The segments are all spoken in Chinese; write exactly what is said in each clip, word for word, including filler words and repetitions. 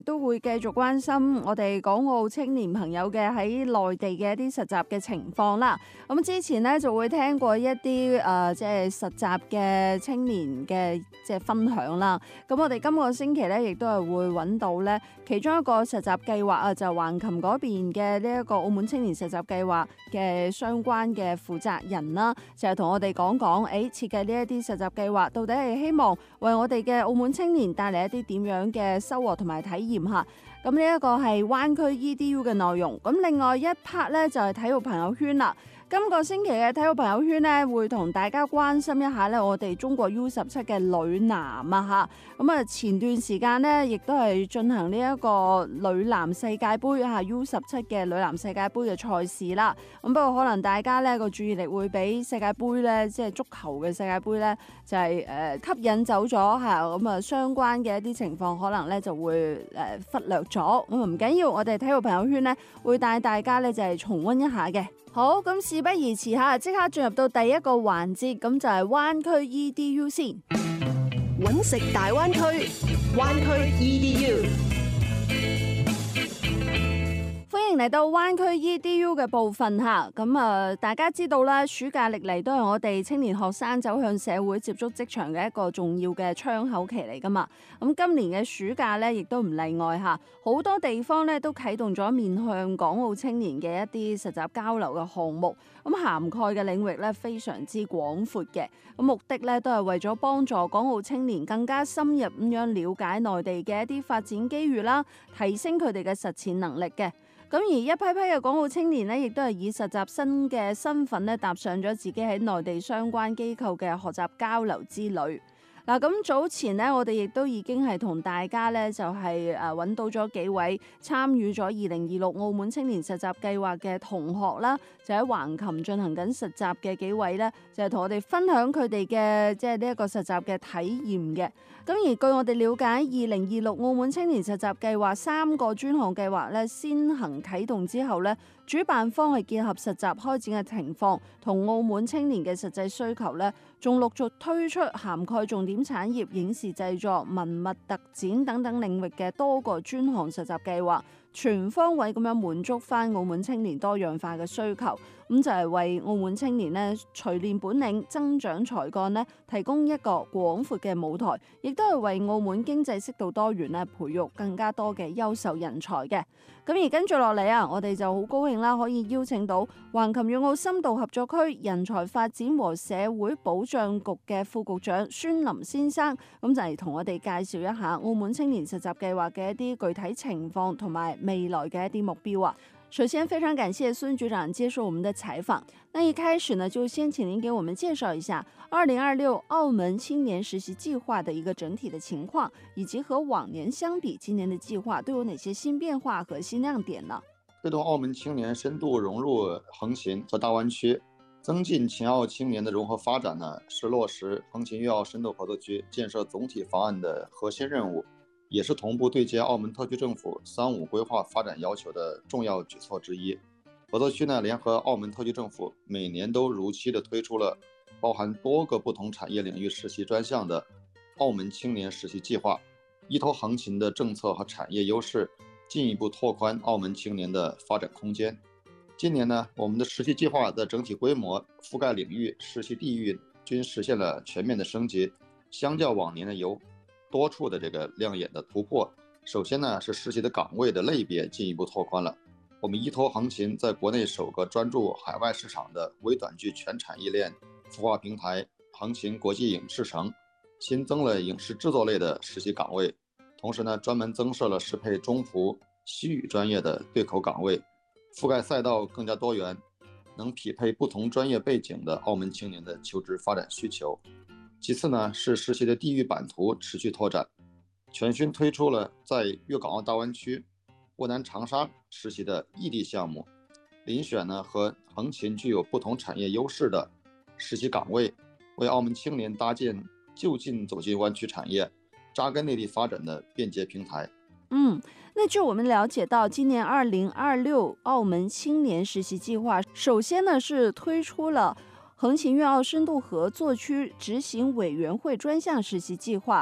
都會繼續關心我哋港澳青年朋友嘅喺內地嘅一啲實習嘅情況啦。咁之前呢，就會聽過一啲誒、呃、即係實習嘅青年嘅即係分享啦。咁我哋今個星期咧，亦都係會揾到咧其中一個實習計劃啊，就係橫琴嗰邊嘅呢一個澳門青年實習計劃嘅相關嘅負責人啦，就係同我哋講講，誒設計呢一啲實習計劃到底係希望為我哋嘅澳門青年帶嚟一啲點樣嘅收穫同埋體驗。吓，咁呢一個係灣區 E D U 嘅內容。咁另外一 part 咧就係體育朋友圈啦。今個星期嘅體育朋友圈咧，會同大家關心一下咧，我哋中國 U 十七嘅女籃啊吓。咁啊，前段時間咧，亦都係進行呢一個女籃世界盃啊 U 十七嘅女籃世界盃嘅賽事啦。咁不過可能大家咧個注意力會俾世界盃咧，即係足球嘅世界盃咧，就係誒吸引走咗吓。咁啊，相關嘅一啲情況可能咧就會誒忽略咗。咁唔緊要，我哋體育朋友圈咧會帶大家咧就係重溫一下嘅。好，咁事不宜遲下，即刻進入到第一個環節，咁就係灣區 E D U 先。 搵食大灣區，灣區 E D U。 歡迎嚟到灣區 E D U 嘅部分吓，咁啊，大家知道啦，暑假歷嚟都係我哋青年學生走向社會、接觸職場嘅一個重要嘅窗口期嚟噶嘛。咁今年嘅暑假咧，亦都唔例外吓，好多地方咧都啟動咗面向港澳青年嘅一啲實習交流嘅項目，咁涵蓋嘅領域咧非常之廣闊嘅，咁目的咧都係為咗幫助港澳青年更加深入咁樣了解內地嘅一啲發展機遇啦，提升佢哋嘅實踐能力嘅。咁而一批批嘅港澳青年呢，亦都係以實習生嘅身份咧，踏上咗自己喺內地相關機構嘅學習交流之旅。嗱，咁早前呢，我哋亦都已經係同大家咧，就係誒揾到咗幾位參與咗二零二六澳門青年實習計劃嘅同學啦，就喺橫琴進行緊實習嘅幾位咧，就係同我哋分享佢哋嘅即係呢一個實習嘅體驗嘅。咁而據我哋了解，二零二六澳門青年實習計劃三個專項計劃咧先行啟動之後咧，主辦方係結合實習開展嘅情況同澳門青年嘅實際需求咧，仲陸續推出涵蓋重點產業、影視製作、文物特展等等領域嘅多個專項實習計劃，全方位咁樣滿足翻澳門青年多樣化嘅需求，咁就係為澳門青年咧錘煉本領、增長才幹咧提供一個廣闊嘅舞台，亦都係為澳門經濟適度多元咧培育更加多嘅優秀人才嘅。咁而跟住落嚟啊，我哋就好高興啦，可以邀請到橫琴粵澳深度合作區人才發展和社會保障局嘅副局長孫林先生，咁就嚟同我哋介紹一下澳門青年實習計劃嘅一啲具體情況同埋未來嘅一啲目標啊。首先非常感謝孫局長接受我們的採訪。那一開始呢，就先請您給我們介紹一下二零二六澳門青年實習計劃的一個整體的情況，以及和往年相比，今年的計劃都有哪些新變化和新亮點呢？ 推動澳門青年深度融入橫琴和大灣區，增進青澳青年的融合發展呢，是落實橫琴粵澳深度合作區建設總體方案的核心任務，也是同步對接澳門特區政府三五規劃發展要求的重要舉措之一。合作區呢，聯合澳門特區政府，每年都如期的推出了包含多個不同產業領域實習專項的澳門青年實習計劃，依託橫琴的政策和產業優勢，進一步拓寬澳門青年的發展空間。今年呢，我們的實習計劃的整體規模、覆蓋領域、實習地域均實現了全面的升級，相較往年呢，有多處的這個亮眼的突破。首先呢，是實習的崗位的類別進一步拓寬了。我們依託橫琴在國內首個專注海外市場的微短劇全產業鏈孵化平台橫琴國際影視城，新增了影視製作類的實習崗位，同時呢，專門增設了適配中葡西語專業的對口崗位，覆蓋賽道更加多元，能匹配不同專業背景的澳門青年的求職發展需求。其次呢，是實習的地域版圖持續拓展，全新推出了在粵港澳大灣區鄂南長沙實習的異地項目，遴選呢和橫琴具有不同產業優勢的實習崗位，為澳門青年搭建就近走進灣區產業、扎根內地發展的便捷平台。 嗯，那據我們了解到，今年二零二六澳門青年實習計劃，首先呢是推出了橫琴粵澳深度合作區執行委員會專項實習計劃。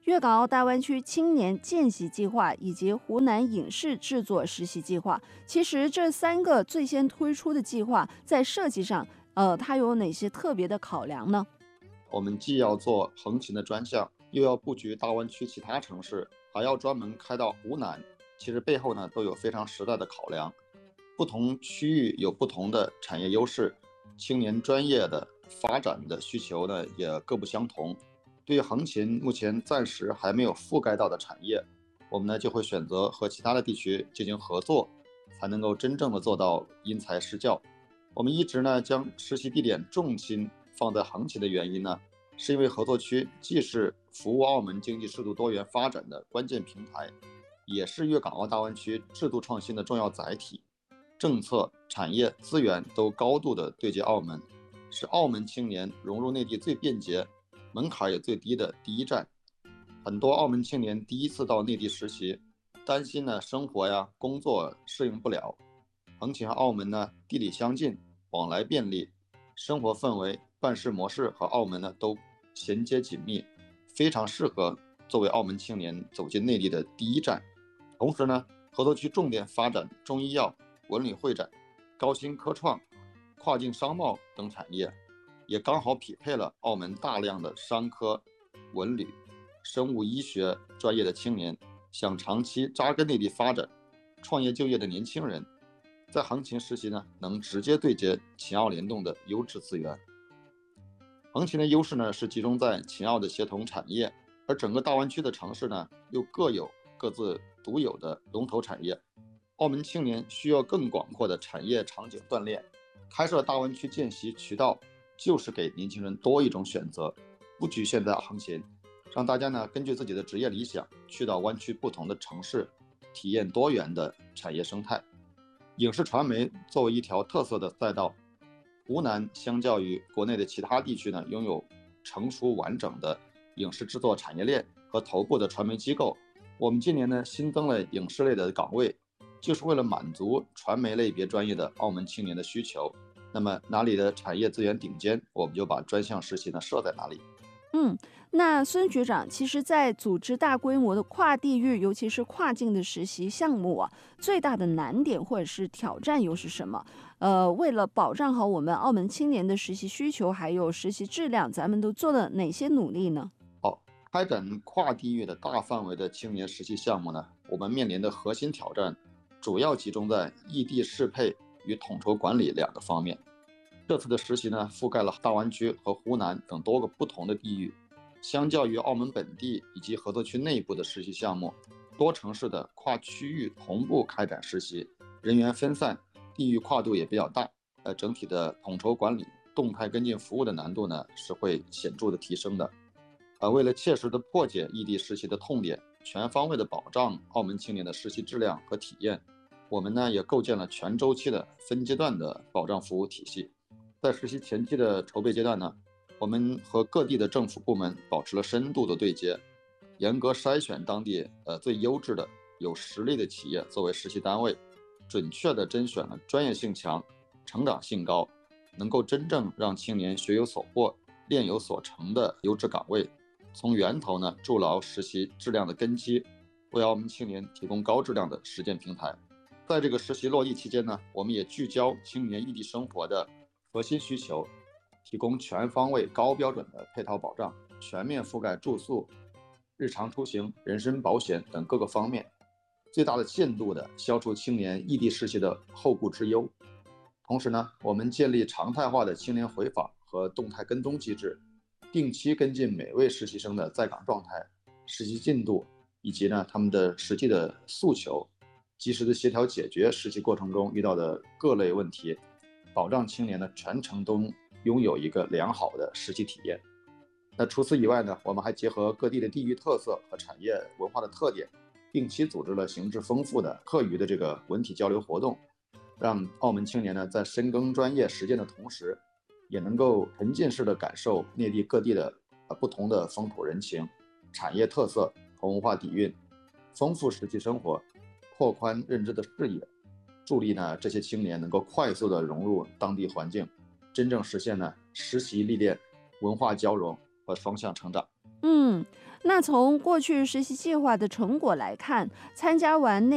粤港澳大湾区青年见习计划以及湖南影视制作实习计划。其实这三个最先推出的计划，在设计上，呃，它有哪些特别的考量呢？ 我们既要做横琴的专项，又要布局大湾区其他城市，还要专门开到湖南。其实背后呢都有非常实在的考量。不同区域有不同的产业优势，青年专业的发展的需求呢也各不相同。对于横琴目前暂时还没有覆盖到的产业，我们呢就会选择和其他的地区进行合作，才能够真正的做到因材施教。我们一直呢将实习地点重心放在横琴的原因呢，是因为合作区既是服务澳门经济适度多元发展的关键平台，也是粤港澳大湾区制度创新的重要载体。政策、产业、资源都高度的对接澳门，是澳门青年融入内地最便捷、门槛也最低的第一站。很多澳门青年第一次到内地实习，担心呢生活呀、工作适应不了。横琴和澳门呢地理相近，往来便利，生活氛围、办事模式和澳门呢都衔接紧密，非常适合作为澳门青年走进内地的第一站。同时呢，合作区重点发展中医药、文旅会展、高新科创、跨境商贸等产业，也刚好匹配了澳门大量的商科、文旅、生物医学专业的青年，想长期扎根内地发展、创业就业的年轻人，在横琴实习呢，能直接对接秦澳联动的优质资源。横琴的优势呢是集中在秦澳的协同产业，而整个大湾区的城市呢又各有各自独有的龙头产业。澳门青年需要更广阔的产业场景锻炼，开设大湾区见习渠道就是给年轻人多一种选择，不局限在横琴，让大家呢根据自己的职业理想去到湾区不同的城市，体验多元的产业生态。影视传媒作为一条特色的赛道，湖南相较于国内的其他地区呢，拥有成熟完整的影视制作产业链和头部的传媒机构。我们今年呢新增了影视类的岗位，就是为了满足传媒类别专业的澳门青年的需求。那么哪里的产业资源顶尖，我们就把专项实习呢设在哪里。 嗯，那孙局长，其实在组织大规模的跨地域，尤其是跨境的实习项目啊，最大的难点或者是挑战又是什么？呃，为了保障好我们澳门青年的实习需求还有实习质量，咱们都做了哪些努力呢？ 好，开展跨地域的大范围的青年实习项目呢，我们面临的核心挑战主要集中在异地适配与统筹管理两个方面。这次的实习呢，覆盖了大湾区和湖南等多个不同的地域。相较于澳门本地以及合作区内部的实习项目，多城市的跨区域同步开展实习，人员分散，地域跨度也比较大，呃，整体的统筹管理、动态跟进服务的难度呢是会显著的提升的。呃，为了切实的破解异地实习的痛点，全方位的保障澳门青年的实习质量和体验，我们呢也构建了全周期的分阶段的保障服务体系。在实习前期的筹备阶段呢，我们和各地的政府部门保持了深度的对接，严格筛选当地呃最优质的有实力的企业作为实习单位，准确地甄选了专业性强、成长性高，能够真正让青年学有所获、练有所成的优质岗位，从源头呢筑牢实习质量的根基，为澳门青年提供高质量的实践平台。在这个实习落地期间呢，我们也聚焦青年异地生活的核心需求，提供全方位高标准的配套保障，全面覆盖住宿、日常出行、人身保险等各个方面，最大的限度的消除青年异地实习的后顾之忧。同时呢，我们建立常态化的青年回访和动态跟踪机制，定期跟进每位实习生的在岗状态、实习进度以及呢他们的实际的诉求，及时的协调解决实习过程中遇到的各类问题，保障青年的全程都拥有一个良好的实习体验。那除此以外呢，我们还结合各地的地域特色和产业文化的特点，定期组织了形式丰富的课余的这个文体交流活动，让澳门青年呢在深耕专业实践的同时，也能够沉浸式的感受内地各地的不同的风土人情、产业特色和文化底蕴，丰富实际生活，拓宽认知的视野，助力呢这些青年能够快速的融入当地环境，真正实现呢实习历练、文化交融和双向成长。 嗯， 那从过去实习计划的成果来看，参加完